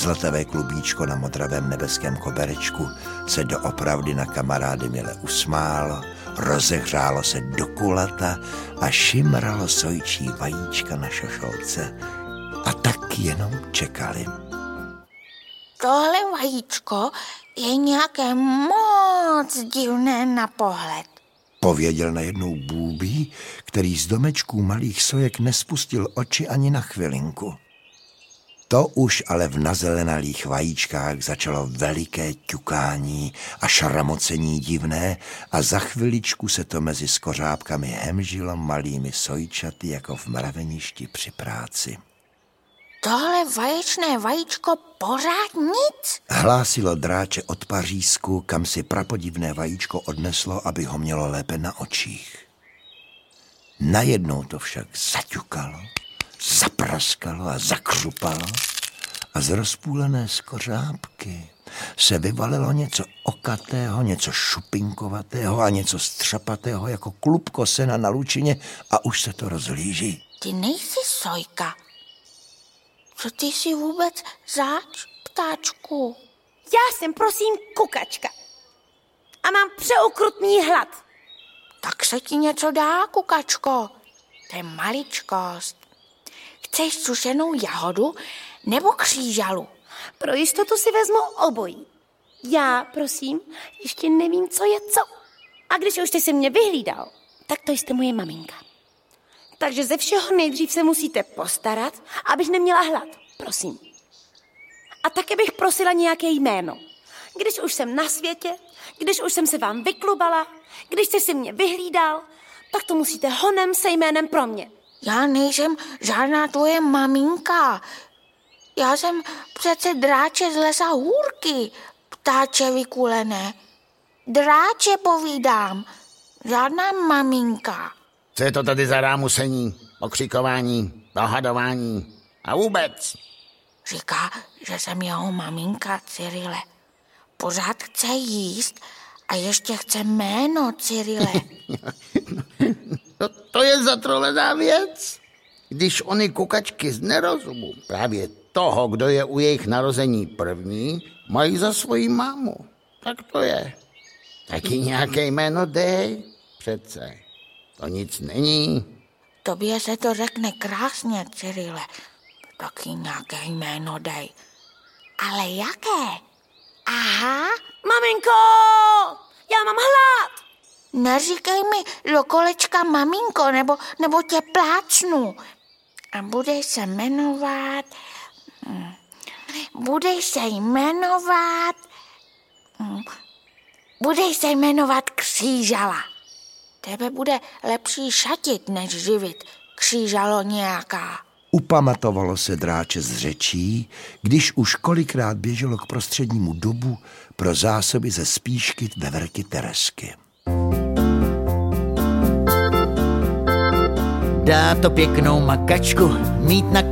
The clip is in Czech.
Zlatavé klubíčko na modravém nebeském koberečku se doopravdy na kamarády mile usmálo, rozehřálo se do kulata a šimralo sojčí vajíčka na šošolce. A tak jenom čekali. Tohle vajíčko je nějaké moc divné na pohled, pověděl najednou Bůbí, který z domečků malých sojek nespustil oči ani na chvilinku. To už ale v nazelenalých vajíčkách začalo veliké ťukání a šramocení divné a za chviličku se to mezi skořápkami hemžilo malými sojčaty jako v mraveništi při práci. Tohle vaječné vajíčko pořád nic, Hlásilo Dráče od Pařízku, kam si prapodivné vajíčko odneslo, aby ho mělo lépe na očích. Najednou to však zaťukalo, zapraskalo a zakřupalo a z rozpůlené skořápky se vyvalilo něco okatého, něco šupinkovatého a něco střapatého jako klubko sena na lučině a už se to rozhlíží. Ty nejsi sojka. Co ty jsi vůbec zač, ptáčku? Já jsem prosím kukačka a mám přeukrutný hlad. Tak se ti něco dá, kukačko. To je maličkost. Chceš sušenou jahodu nebo křížalu? Pro jistotu si vezmu obojí. Já, prosím, ještě nevím, co je co. A když už jste si mě vyhlídal, tak to jste moje maminka. Takže ze všeho nejdřív se musíte postarat, abych neměla hlad, prosím. A také bych prosila nějaké jméno. Když už jsem na světě, když už jsem se vám vyklubala, když jste si mě vyhlídal, tak to musíte honem se jménem pro mě. Já nejsem žádná tvoje maminka. Já jsem přece Dráče z lesa Hůrky, ptáče vykulené. Dráče povídám, žádná maminka. Co je to tady za rámusení, okřikování, dohadování a vůbec? Říká, že jsem jeho maminka, Cyrile. Pořád chce jíst a ještě chce jméno, Cyrile. To je zatrolená věc. Když ony kukačky z nerozumu právě toho, kdo je u jejich narození první, mají za svoji mámu. Tak to je. Taky nějaké jméno dej, přece. To nic není. Tobě se to řekne krásně, Cyrile. Taky nějaké jméno dej. Ale jaké? Aha. Maminko, já mám hlad. Neříkej mi do kolečka maminko, nebo tě plácnu. A budeš se jmenovat... Budeš se jmenovat Křížala. Tebe bude lepší šatit, než živit, křížalo nějaká. Upamatovalo se Dráče z řečí, když už kolikrát běželo k prostřednímu dubu pro zásoby ze spíšky veverky Teresky. Dá to pěknou makačku, mít na